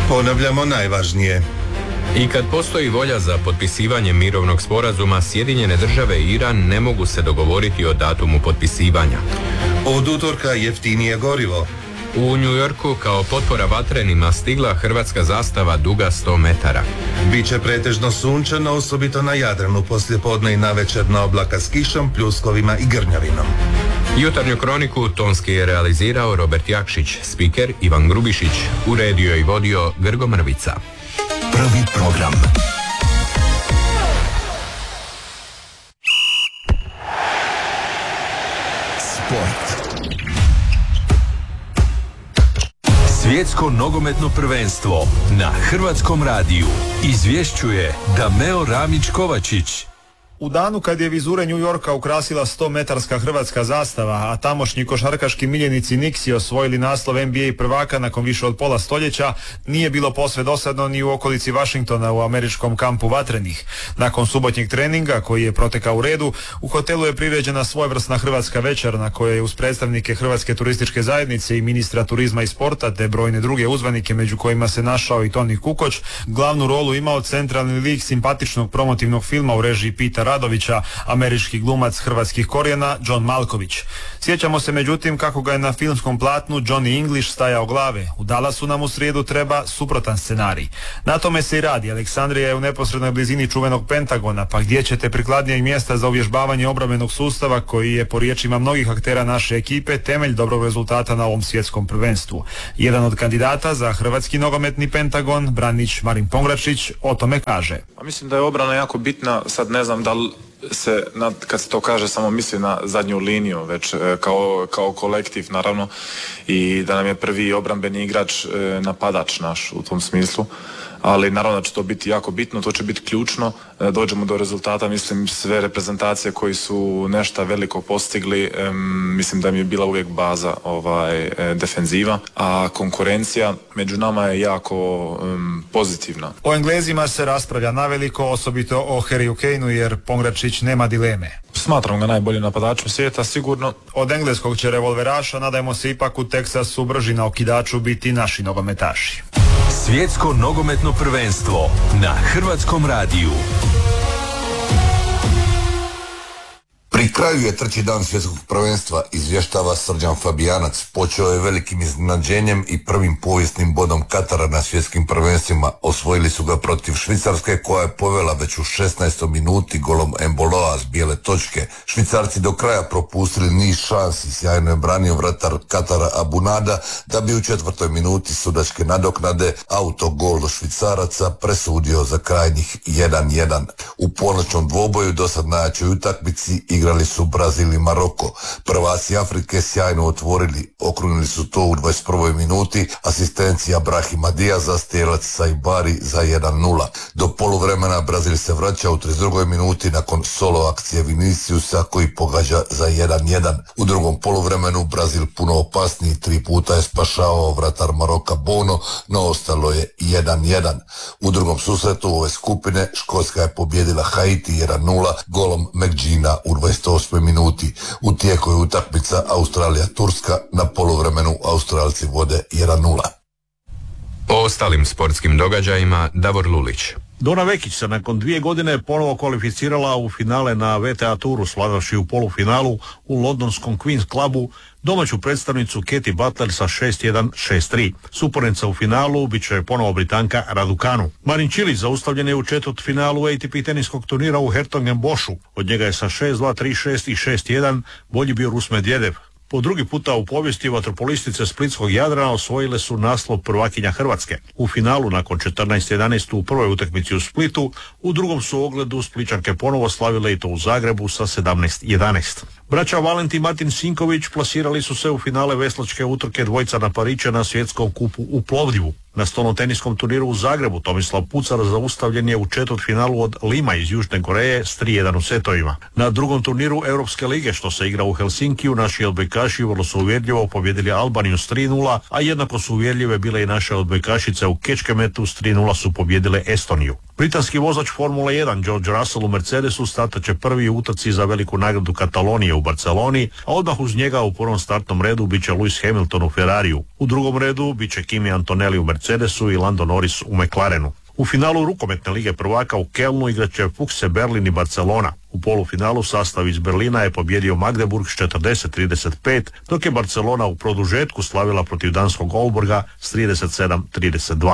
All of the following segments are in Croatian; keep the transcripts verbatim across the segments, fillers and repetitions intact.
Ponavljamo najvažnije. I kad postoji volja za potpisivanje mirovnog sporazuma, Sjedinjene države i Iran ne mogu se dogovoriti o datumu potpisivanja. Od utorka jeftinije gorivo. U New Yorku kao potpora vatrenima stigla hrvatska zastava duga sto metara. Biće pretežno sunčano, osobito na Jadranu, poslijepodne i navečerna oblaka s kišom, pljuskovima i grnjavinom. Jutarnju kroniku tonski je realizirao Robert Jakšić, spiker Ivan Grubišić, uredio i vodio Grgo Mrvica. Prvi program. Sport. Svjetsko nogometno prvenstvo na Hrvatskom radiju izvješćuje Dameo Ramić-Kovačić. U danu kad je vizure New Yorka ukrasila sto metarska hrvatska zastava, a tamošnji košarkaški miljenici Knicksi osvojili naslov N B A prvaka nakon više od pola stoljeća, nije bilo posve dosadno ni u okolici Washingtona u američkom kampu vatrenih. Nakon subotnjeg treninga, koji je protekao u redu, u hotelu je priređena svojevrsna hrvatska večer na kojoj je uz predstavnike Hrvatske turističke zajednice i ministra turizma i sporta te brojne druge uzvanike, među kojima se našao i Toni Kukoč, glavnu rolu imao centralni lik simpatičnog promotivnog filma u režiji Pita Radovića, američki glumac hrvatskih korijena John Malković. Sjećamo se međutim kako ga je na filmskom platnu Johnny English stajao glave. U Dallasu nam u srijedu treba suprotan scenarij. Na tome se i radi. Aleksandrija je u neposrednoj blizini čuvenog Pentagona, pa gdje ćete prikladnijeg mjesta za uvježbavanje obrambenog sustava koji je po riječima mnogih aktera naše ekipe temelj dobrog rezultata na ovom svjetskom prvenstvu. Jedan od kandidata za hrvatski nogometni Pentagon, branič Marin Pongračić, o tome kaže. A mislim da je obrana jako bitna, sad ne znam da li se, kad se to kaže, samo misli na zadnju liniju, već kao, kao kolektiv naravno, i da nam je prvi obrambeni igrač napadač naš u tom smislu. Ali naravno da će to biti jako bitno, to će biti ključno, dođemo do rezultata, mislim sve reprezentacije koji su nešto veliko postigli, um, mislim da mi je bila uvijek baza ovaj, defenziva, a konkurencija među nama je jako um, pozitivna. O Englezima se raspravlja naveliko, osobito o Harryu Kaneu, jer Pongračić nema dileme. Smatram ga najboljim napadačem svijeta, sigurno. Od engleskog će revolveraša, nadajmo se ipak u Teksasu brži na okidaču biti naši nogometaši. Svjetsko nogometno prvenstvo na Hrvatskom radiju. Pri kraju je treći dan svjetskog prvenstva, izvještava Srđan Fabijanac. Počeo je velikim iznenađenjem i prvim povijesnim bodom Katara na svjetskim prvenstvima. Osvojili su ga protiv Švicarske, koja je povela već u šesnaestoj minuti golom Emboloa s bijele točke. Švicarci do kraja propustili niz šansi, sjajno je branio vratar Katara Abunada, da bi u četvrtoj minuti sudačke nadoknade autogol Švicaraca presudio za krajnjih jedan jedan. U ponoćnom dvoboju dosad najjačoj utakmici igrali su Brazil i Maroko. Prvaci Afrike sjajno otvorili, okrunili su to u dvadeset prvoj minuti, asistencija Brahima Diaza, strijelac Saibari za jedan nula. Do poluvremena Brazil se vraća u trideset drugoj minuti nakon solo akcije Viniciusa koji pogađa za jedan jedan. U drugom poluvremenu Brazil puno opasniji, tri puta je spašavao vratar Maroka Bono, no ostalo je jedan jedan. U drugom susretu ove skupine Škotska je pobjedila Haiti jedan nula golom McGeena u dvadeset osmoj minuti. U tijeku je utakmica Australija-Turska, na poluvremenu Australci vode jedan nula. O ostalim sportskim događajima Davor Lulić. Dona Vekić se nakon dvije godine ponovo kvalificirala u finale na V T A Touru, svladavši u polufinalu u londonskom Queen's Clubu domaću predstavnicu Katie Butler sa šest jedan šest tri. Suparnica u finalu bit će ponovo Britanka Raducanu. Marin Cilic zaustavljen je u četvrt finalu A T P teniskog turnira u Hertogenboschu. Od njega je sa šest dva, tri šest i šest jedan bolji bio Rus Medvedev. Po drugi puta u povijesti vaterpolistice Splitskog Jadrana osvojile su naslov prvakinja Hrvatske. U finalu nakon četrnaest jedanaest u prvoj utakmici u Splitu, u drugom su ogledu Splićanke ponovo slavile i to u Zagrebu sa sedamnaest jedanaest. Braća Valentin i Martin Sinković plasirali su se u finale veslačke utrke dvojca na Parića na svjetskom kupu u Plovdivu. Na stolnoteniskom turniru u Zagrebu Tomislav Pucar zaustavljen je u četvrtfinalu od Lima iz Južne Koreje s tri jedan u setovima. Na drugom turniru Europske lige što se igra u Helsinkiju, naši odbojkaši vrlo su uvjerljivo pobjedili Albaniju s tri nula, a jednako su uvjerljive bile i naše odbojkašice u Kečkemetu s tri nula su pobjedile Estoniju. Britanski vozač Formule jedan George Russell u Mercedesu startat će prvi u utrci za veliku nagradu Katalonije u Barceloni, a odmah uz njega u prvom startnom redu bit će Lewis Hamilton u Ferrariju. U drugom redu bit će Kimi Antonelli u Mercedesu i Lando Norris u McLarenu. U finalu rukometne lige prvaka u Kelnu igrat će Fuchse Berlin i Barcelona. U polufinalu sastav iz Berlina je pobjedio Magdeburg s četrdeset trideset pet, dok je Barcelona u produžetku slavila protiv danskog Aalborga s trideset sedam trideset dva.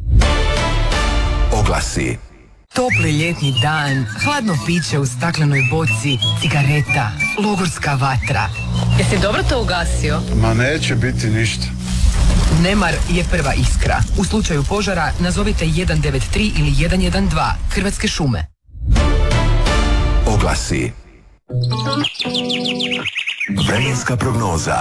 Oglasi. Topli ljetni dan, hladno piće u staklenoj boci, cigareta, logorska vatra. Jesi dobro to ugasio? Ma neće biti ništa. Nemar je prva iskra. U slučaju požara nazovite jedan devet tri ili jedan jedan dva. Hrvatske šume. Oglasi. Vremenska prognoza.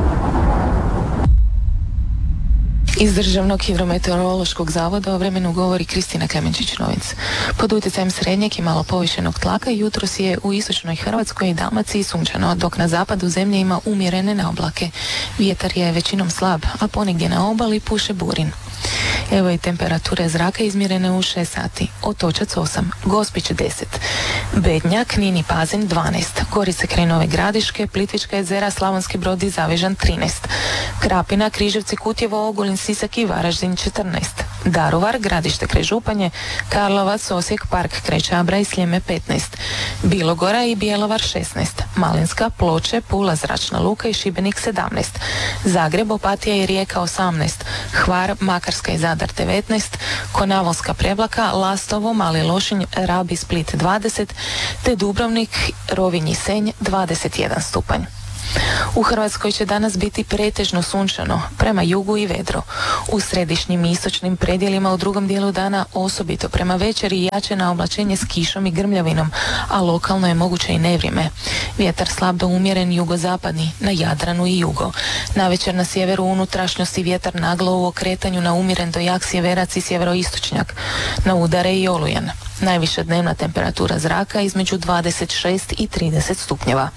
Iz Državnog hidrometeorološkog zavoda o vremenu govori Kristina Klemenčić-Novic. Pod utjecajem srednjeg i malo povišenog tlaka jutros je u istočnoj Hrvatskoj i Dalmaciji sunčano, dok na zapadu zemlje ima umjerene naoblake. Vjetar je većinom slab, a ponegdje na obali puše burin. Evo i temperature zraka izmjerene u šest sati. Otočac osam, Gospić deset, Bednja, Knin i Pazin dvanaest, Gorice, Krenove, Gradiške, Plitvička jezera, Slavonski Brod i Zavežan trinaest, Krapina, Križevci, Kutjevo, Ogulin, Sisak i Varaždin četrnaest, Daruvar, Gradište kraj Županje, Karlovac, Osijek, Park kraj Čabra i Sljeme petnaest, Bilogora i Bjelovar šesnaest, Malinska, Ploče, Pula, Zračna luka i Šibenik sedamnaest, Zagreb, Opatija i Rijeka osamnaest, Hvar, Makarska i Zadar devetnaest, Konavolska, Prevlaka, Lastovo, Mali Lošinj, Rab i Split dvadeset, te Dubrovnik, Rovinj i Senj dvadeset jedan stupanj. U Hrvatskoj će danas biti pretežno sunčano, prema jugu i vedro. U središnjim i istočnim predjelima u drugom dijelu dana osobito prema večeri jače na oblačenje s kišom i grmljavinom, a lokalno je moguće i nevrijeme. Vjetar slab do umjeren jugozapadni, na Jadranu i jugo. Navečer na sjeveru unutrašnjosti vjetar naglo u okretanju na umjeren do jak sjeverac i sjeveroistočnjak. Na udare i olujan. Najviša dnevna temperatura zraka između dvadeset šest i trideset stupnjeva.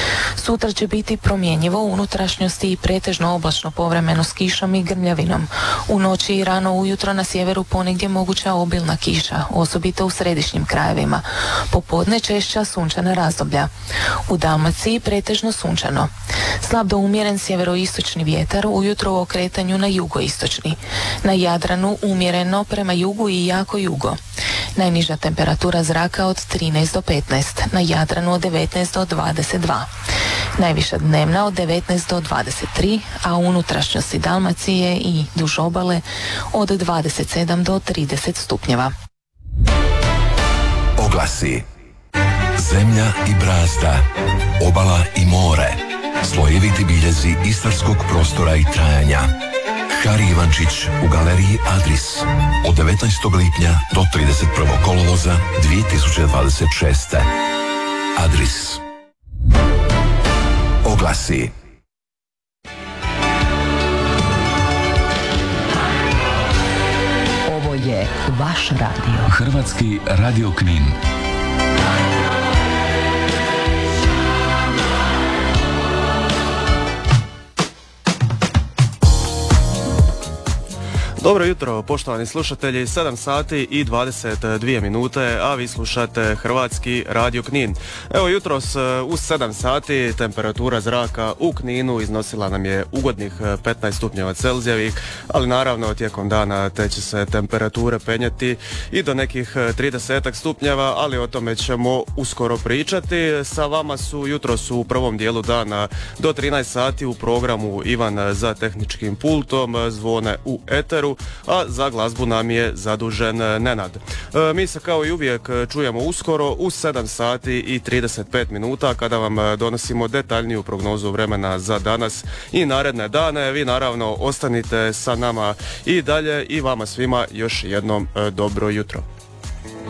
Sutra će biti promjenjivo u unutrašnjosti i pretežno oblačno povremeno s kišom i grmljavinom. U noći i rano ujutro na sjeveru ponegdje moguća obilna kiša, osobito u središnjim krajevima. Popodne češća sunčana razdoblja. U Dalmaciji pretežno sunčano. Slab do umjeren sjeveroistočni vjetar, ujutro u okretanju na jugoistočni. Na Jadranu umjereno prema jugu i jako jugo. Najniža temperatura zraka od trinaest do petnaest, na Jadranu od devetnaest do dvadeset dva. Najviša dnevna od devetnaest do dvadeset tri, a u unutrašnjosti Dalmacije i duž obale od dvadeset sedam do trideset stupnjeva. Oglasi. Zemlja i brazda, obala i more, slojeviti biljezi istarskog prostora i trajanja. Hari Ivančić u galeriji Adris od devetnaestog lipnja do trideset prvog kolovoza dvije tisuće dvadeset šeste. Adris. Oglasi. Ovo je vaš radio. Hrvatski radio Knin. Dobro jutro, poštovani slušatelji, sedam sati i dvadeset dvije minute, a vi slušate Hrvatski radio Knin. Evo jutros u sedam sati temperatura zraka u Kninu iznosila nam je ugodnih petnaest stupnjeva Celzijevih, ali naravno tijekom dana te će se temperature penjeti i do nekih trideset stupnjeva, ali o tome ćemo uskoro pričati. Sa vama su jutros u prvom dijelu dana do trinaest sati u programu Ivan za tehničkim pultom, zvone u eteru, a za glazbu nam je zadužen Nenad. E, mi se kao i uvijek čujemo uskoro u sedam sati i trideset pet minuta kada vam donosimo detaljniju prognozu vremena za danas i naredne dane. Vi naravno ostanite sa nama i dalje i vama svima još jednom dobro jutro.